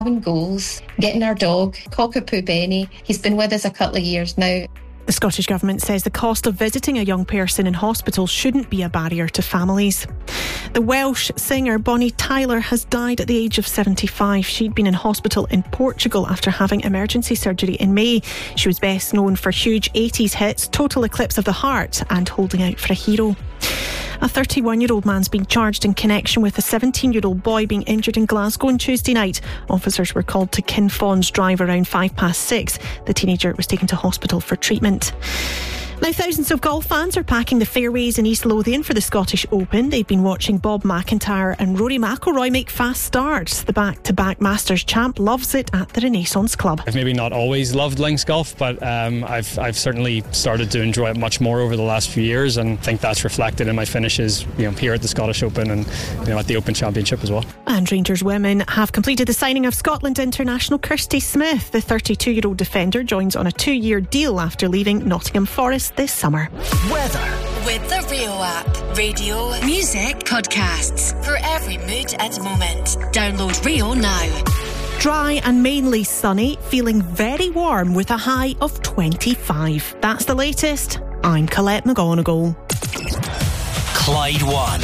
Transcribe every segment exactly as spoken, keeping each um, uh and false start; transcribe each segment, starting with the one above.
goals, getting our dog, Cockapoo Benny. He's been with us a couple of years now. The Scottish Government says the cost of visiting a young person in hospital shouldn't be a barrier to families. The Welsh singer Bonnie Tyler has died at the age of seventy-five. She'd been in hospital in Portugal after having emergency surgery in May. She was best known for huge eighties hits Total Eclipse of the Heart and Holding Out for a Hero. A thirty-one-year-old man's been charged in connection with a seventeen-year-old boy being injured in Glasgow on Tuesday night. Officers were called to Kinfauns Drive around five past six. The teenager was taken to hospital for treatment. Now, thousands of golf fans are packing the fairways in East Lothian for the Scottish Open. They've been watching Bob McIntyre and Rory McIlroy make fast starts. The back-to-back Masters champ loves it at the Renaissance Club. I've maybe not always loved links golf, but um, I've I've certainly started to enjoy it much more over the last few years, and I think that's reflected in my finishes, you know, here at the Scottish Open and, you know, at the Open Championship as well. And Rangers women have completed the signing of Scotland international Kirsty Smith. The thirty-two-year-old defender joins on a two-year deal after leaving Nottingham Forest this summer. Weather with the Rio app. Radio, music, podcasts for every mood and moment. Download Rio now. Dry and mainly sunny, feeling very warm with a high of twenty-five. That's the latest. I'm Colette McGonigal. Clyde One.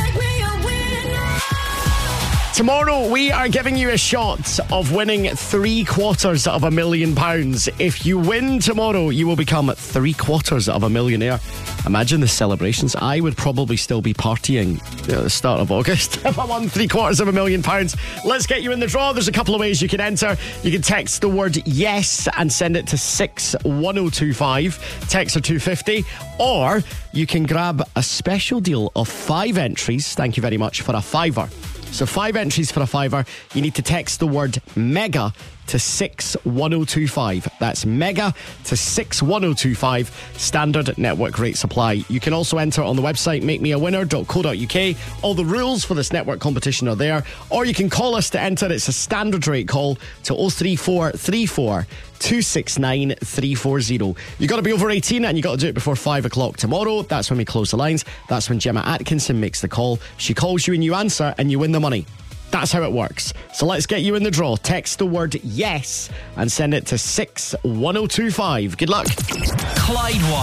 Tomorrow we are giving you a shot of winning three quarters of a million pounds. If you win tomorrow, you will become three quarters of a millionaire. Imagine the celebrations. I would probably still be partying at the start of August if I won three quarters of a million pounds. Let's get you in the draw. There's a couple of ways you can enter. You can text the word yes and send it to six one oh two five. Text are two fifty. Or you can grab a special deal of five entries. Thank you very much for a fiver. So five entries for a fiver. You need to text the word mega to six one oh two five. That's mega to six one oh two five. Standard network rate supply. You can also enter on the website make me a winner dot co dot uk. All the rules for this network competition are there. Or you can call us to enter. It's a standard rate call to oh three four three four two six nine three four zero. You got to be over eighteen and you got to do it before five o'clock tomorrow. That's when we close the lines. That's when Gemma Atkinson makes the call. She calls you and you answer and you win the money. That's how it works. So let's get you in the draw. Text the word yes and send it to six one oh two five. Good luck. Clyde One.